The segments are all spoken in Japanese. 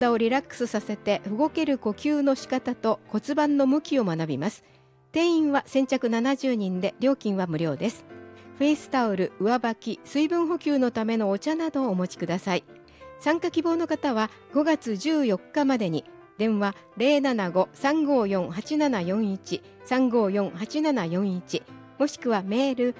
体をリラックスさせて動ける呼吸の仕方と骨盤の向きを学びます。定員は先着70人で料金は無料です。フェイスタオル、上履き、水分補給のためのお茶などをお持ちください。参加希望の方は5月14日までに電話 075-354-8741 354-8741 もしくはメール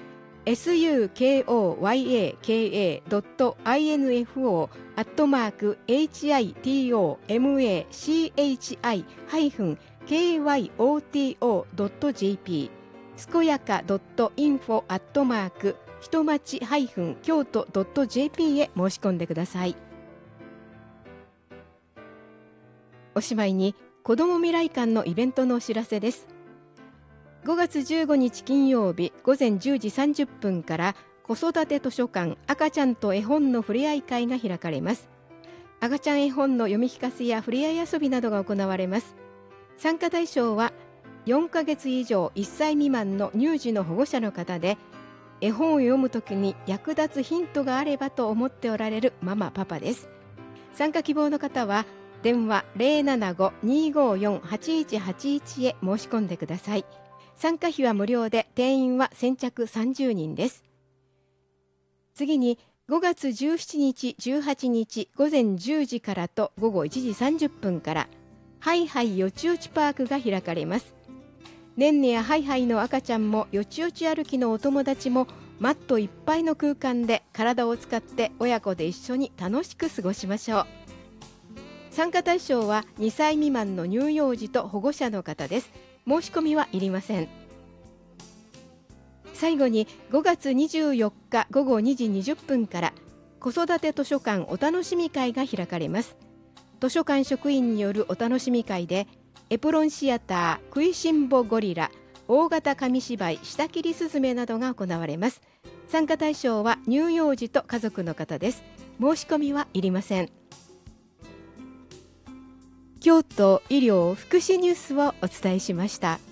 sukoyaka.info@hitmachi-kyoto.jp すこやか .info@ ひとまち京都 .jp へ申し込んでください。おしまいに子ども未来館のイベントのお知らせです。5月15日金曜日午前10時30分から子育て図書館赤ちゃんと絵本のふれあい会が開かれます。赤ちゃん絵本の読み聞かせやふれあい遊びなどが行われます。参加対象は4ヶ月以上1歳未満の乳児の保護者の方で、絵本を読むときに役立つヒントがあればと思っておられるママパパです。参加希望の方は電話 075-254-8181 へ申し込んでください。参加費は無料で定員は先着30人です。次に5月17日18日午前10時からと午後1時30分からハイハイよちよちパークが開かれます。ねんねやハイハイの赤ちゃんもよちよち歩きのお友達もマットいっぱいの空間で体を使って親子で一緒に楽しく過ごしましょう。参加対象は2歳未満の乳幼児と保護者の方です。申し込みはいりません。最後に5月24日午後2時20分から子育て図書館お楽しみ会が開かれます。図書館職員によるお楽しみ会でエプロンシアター、食いしん坊ゴリラ、大型紙芝居、下切りすずめなどが行われます。参加対象は乳幼児と家族の方です。申し込みはいりません。京都医療福祉ニュースをお伝えしました。